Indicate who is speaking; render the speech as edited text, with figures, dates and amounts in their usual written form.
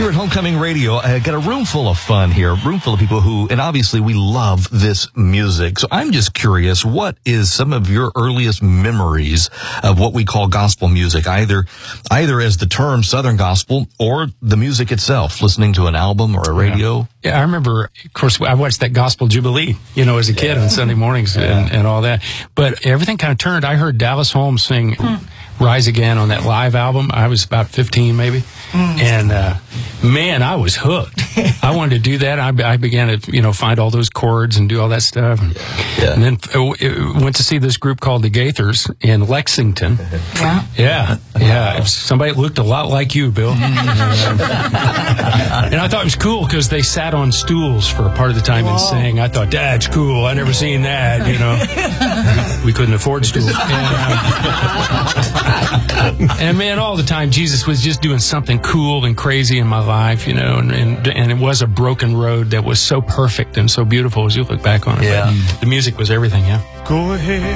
Speaker 1: Here at Homecoming Radio, I got a room full of fun here, a room full of people who, and obviously we love this music. So I'm just curious, what is some of your earliest memories of what we call gospel music, either as the term Southern gospel or the music itself, listening to an album or a radio?
Speaker 2: Yeah, I remember, of course, I watched that Gospel Jubilee, as a kid on Sunday mornings and all that. But everything kind of turned. I heard Dallas Holmes sing Rise Again on that live album. I was about 15 maybe. And, man, I was hooked. I wanted to do that. I began to, find all those chords and do all that stuff. And then went to see this group called the Gaithers in Lexington. Yeah. Somebody that looked a lot like you, Bill. And I thought it was cool because they sat on stools for a part of the time and sang. I thought, that's cool. I never seen that, We couldn't afford stools. And man, all the time, Jesus was just doing something cool and crazy in my life, and it was a broken road that was so perfect and so beautiful as you look back on it. But the music was everything, Go ahead.